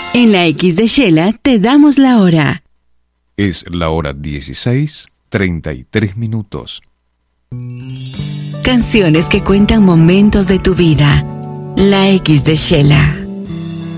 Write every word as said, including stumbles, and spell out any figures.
En la X de Shela te damos la hora. Es la hora dieciséis, treinta y tres minutos. Canciones que cuentan momentos de tu vida. La X de Shela.